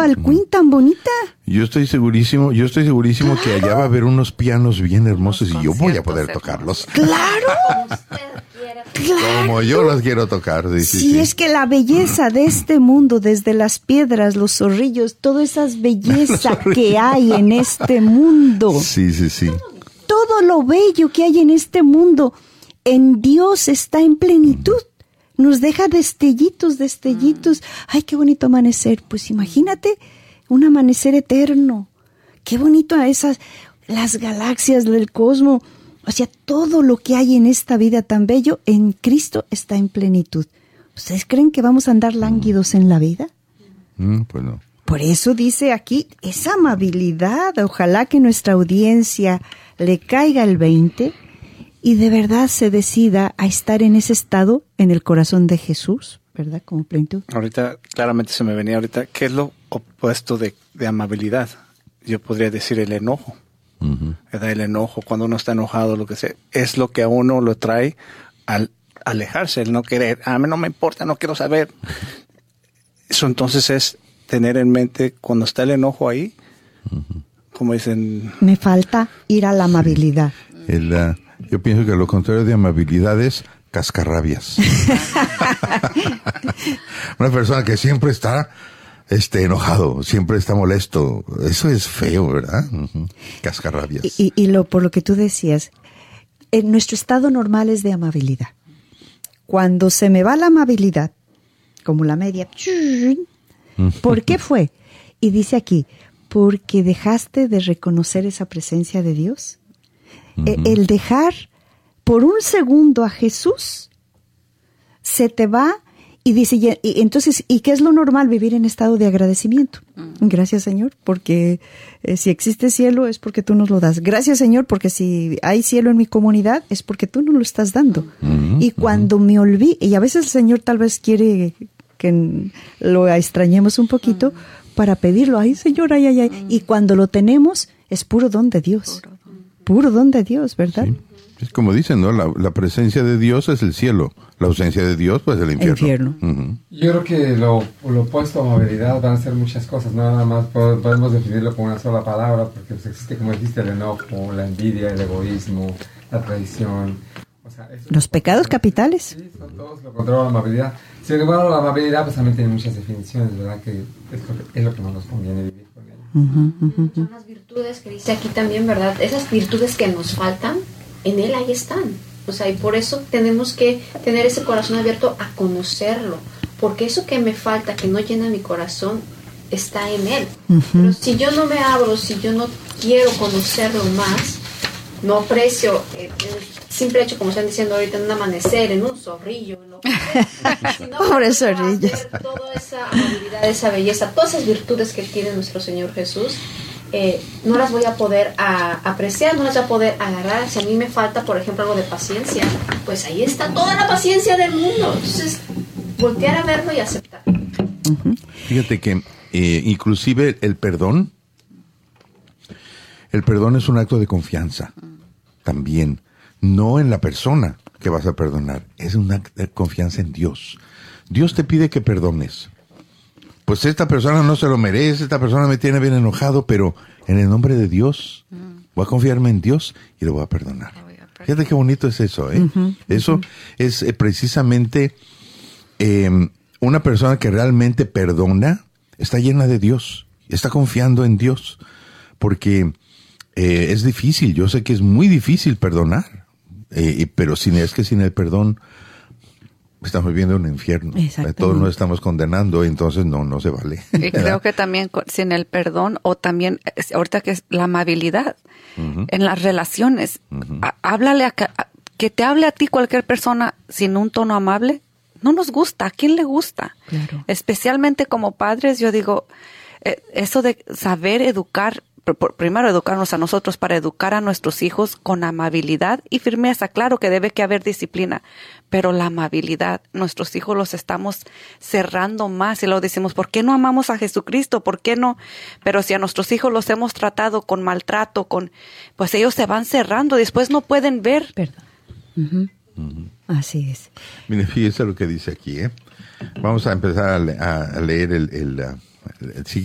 al Queen tan bonita. Yo estoy segurísimo que allá va a haber unos pianos bien hermosos y yo voy a poder tocarlos. ¡Claro! Como yo los quiero tocar. Sí, es que la belleza de este mundo, desde las piedras, los zorrillos, toda esa belleza que hay en este mundo. Sí. Todo lo bello que hay en este mundo, en Dios está en plenitud. Nos deja destellitos. Ay, qué bonito amanecer. Pues imagínate un amanecer eterno. Qué bonito las galaxias del cosmos. O sea, todo lo que hay en esta vida tan bello, en Cristo está en plenitud. ¿Ustedes creen que vamos a andar lánguidos en la vida? Pues no. Por eso dice aquí, esa amabilidad. Ojalá que nuestra audiencia le caiga el 20 y de verdad se decida a estar en ese estado en el corazón de Jesús, ¿verdad? Como plenitud. Ahorita, claramente se me venía ¿qué es lo opuesto de amabilidad? Yo podría decir el enojo. ¿Verdad? El enojo, cuando uno está enojado, lo que sea, es lo que a uno lo trae al alejarse, el no querer. A mí no me importa, no quiero saber. Eso entonces es tener en mente, cuando está el enojo ahí, como dicen... Me falta ir a la amabilidad. Yo pienso que lo contrario de amabilidad es cascarrabias. Una persona que siempre está enojado, siempre está molesto. Eso es feo, ¿verdad? Cascarrabias. Y por lo que tú decías, nuestro estado normal es de amabilidad. Cuando se me va la amabilidad, como la media, ¿por qué fue? Y dice aquí, porque dejaste de reconocer esa presencia de Dios. El dejar por un segundo a Jesús, se te va. Y dice, y entonces, ¿y qué es lo normal? Vivir en estado de agradecimiento. Gracias, Señor, porque si existe cielo es porque tú nos lo das. Gracias, Señor, porque si hay cielo en mi comunidad es porque tú nos lo estás dando. Y cuando me olvido, y a veces el Señor tal vez quiere que lo extrañemos un poquito para pedirlo. Ay, Señor, ay. Y cuando lo tenemos, es puro don de Dios. Puro don de Dios, ¿verdad? Sí. Es como dicen, ¿no? La presencia de Dios es el cielo. La ausencia de Dios, pues, el infierno. Yo creo que lo opuesto a amabilidad van a ser muchas cosas. No nada más podemos definirlo con una sola palabra, porque pues, existe, como dijiste, el enojo, la envidia, el egoísmo, la traición. O sea, los pecados capitales. Sí, son todos lo contrario a la amabilidad. Sin embargo, la amabilidad pues también tiene muchas definiciones, ¿verdad? Que es lo que no nos conviene vivir con ella. Son las virtudes que dice aquí también, ¿verdad? Esas virtudes que nos faltan, en Él ahí están. O sea, y por eso tenemos que tener ese corazón abierto a conocerlo. Porque eso que me falta, que no llena mi corazón, está en Él. Pero si yo no me abro, si yo no quiero conocerlo más, no aprecio el simple hecho, como están diciendo ahorita, en un amanecer, en un zorrillo, en lo que sea, sino pobre zorrillo. Toda esa amabilidad, esa belleza, todas esas virtudes que tiene nuestro Señor Jesús, no las voy a poder apreciar, no las voy a poder agarrar. Si a mí me falta, por ejemplo, algo de paciencia, pues ahí está toda la paciencia del mundo. Entonces, voltear a verlo y aceptar. Fíjate que inclusive el perdón es un acto de confianza también, no en la persona que vas a perdonar, es un acto de confianza en Dios. Dios te pide que perdones. Pues esta persona no se lo merece, esta persona me tiene bien enojado, pero en el nombre de Dios voy a confiarme en Dios y lo voy a perdonar. Fíjate qué bonito es eso, ¿eh? Eso es precisamente una persona que realmente perdona, está llena de Dios, está confiando en Dios, porque es difícil, yo sé que es muy difícil perdonar, pero sin el perdón estamos viviendo un infierno. Todos nos estamos condenando, entonces no se vale. Y creo que también sin el perdón, o también ahorita que es la amabilidad en las relaciones, háblale que te hable a ti cualquier persona sin un tono amable, no nos gusta. ¿A quién le gusta? Claro. Especialmente como padres, yo digo, eso de saber educar, primero educarnos a nosotros para educar a nuestros hijos con amabilidad y firmeza. Claro que debe que haber disciplina, pero la amabilidad, nuestros hijos los estamos cerrando más y luego decimos, ¿por qué no amamos a Jesucristo? ¿Por qué no? Pero si a nuestros hijos los hemos tratado con maltrato, pues ellos se van cerrando, después no pueden ver. Perdón. Así es. Mire, fíjese lo que dice aquí, Vamos a empezar a leer el